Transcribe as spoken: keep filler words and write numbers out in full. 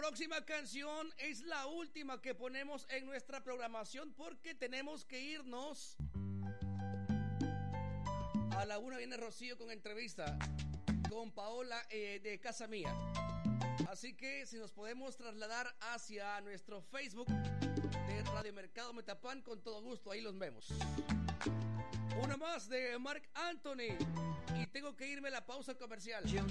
próxima canción es la última que ponemos en nuestra programación porque tenemos que irnos. A la una viene Rocío con entrevista con Paola eh, de Casa Mía. Así que si nos podemos trasladar hacia nuestro Facebook de Radio Mercado Metapán, con todo gusto, ahí los vemos. Una más de Marc Anthony y tengo que irme a la pausa comercial.